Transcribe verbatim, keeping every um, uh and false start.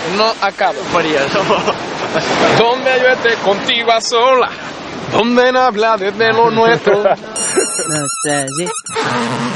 no acaba. María, Donde yo esté contigo a sola, donde no habla desde lo nuestro. No sé, sí.